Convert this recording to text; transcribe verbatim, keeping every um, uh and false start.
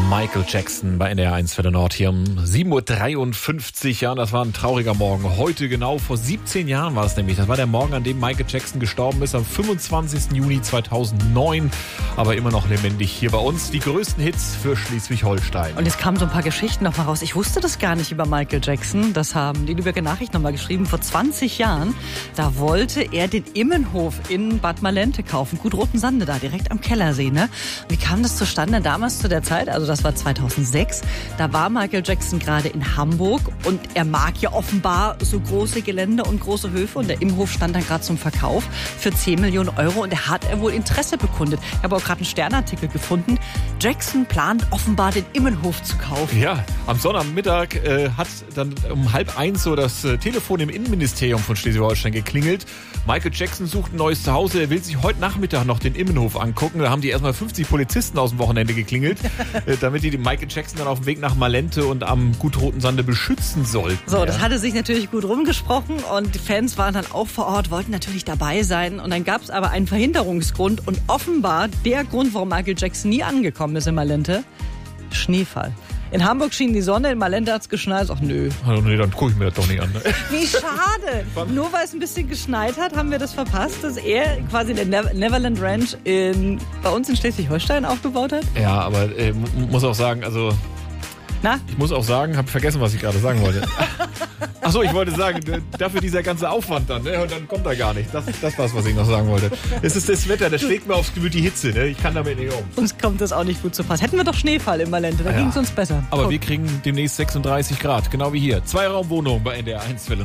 Michael Jackson bei N D R eins für den Nord hier um sieben Uhr dreiundfünfzig. Ja, das war ein trauriger Morgen. Heute genau vor siebzehn Jahren war es nämlich. Das war der Morgen, an dem Michael Jackson gestorben ist, am fünfundzwanzigsten Juni zweitausendneun. Aber immer noch lebendig hier bei uns. Die größten Hits für Schleswig-Holstein. Und es kamen so ein paar Geschichten noch mal raus. Ich wusste das gar nicht über Michael Jackson. Das haben die Lübecker Nachricht noch mal geschrieben. Vor zwanzig Jahren, da wollte er den Immenhof in Bad Malente kaufen. Gut Rotensande da, direkt am Kellersee. Ne? Wie kam das zustande? Damals zu der Zeit, also das war zweitausendsechs, da war Michael Jackson gerade in Hamburg und er mag ja offenbar so große Gelände und große Höfe und der Immenhof stand dann gerade zum Verkauf für zehn Millionen Euro und da hat er wohl Interesse bekundet. Ich habe auch gerade einen Sternartikel gefunden. Jackson plant offenbar den Immenhof zu kaufen. Ja, am Sonnabendmittag äh, hat dann um halb eins so das äh, Telefon im Innenministerium von Schleswig-Holstein geklingelt. Michael Jackson sucht ein neues Zuhause. Er will sich heute Nachmittag noch den Immenhof angucken. Da haben die erstmal fünfzig Polizisten aus dem Wochenende geklingelt, äh, damit die den Michael Jackson dann auf dem Weg nach Malente und am Gut Rotensande beschützen sollten. So, ja. Das hatte sich natürlich gut rumgesprochen und die Fans waren dann auch vor Ort, wollten natürlich dabei sein. Und dann gab es aber einen Verhinderungsgrund und offenbar der Grund, warum Michael Jackson nie angekommen ist in Malente, Schneefall. In Hamburg schien die Sonne, in Malente hat es geschneit. Ach nö. Also nee, dann gucke ich mir das doch nicht an. Ne? Wie schade. Nur weil es ein bisschen geschneit hat, haben wir das verpasst, dass er quasi den Neverland Ranch in, bei uns in Schleswig-Holstein aufgebaut hat. Ja, aber äh, muss auch sagen, also... Na? Ich muss auch sagen, habe vergessen, was ich gerade sagen wollte. Achso, ich wollte sagen, dafür dieser ganze Aufwand dann, ne? Und dann kommt er gar nicht. Das, das war's, was ich noch sagen wollte. Es ist das Wetter, das schlägt mir aufs Gemüt die Hitze, ne? Ich kann damit nicht um. Uns kommt das auch nicht gut zu Pass. Hätten wir doch Schneefall in Malente, da ja. ging es uns besser. Aber Guck. wir kriegen demnächst sechsunddreißig Grad, genau wie hier. Zwei Raumwohnungen bei N D R eins Welle.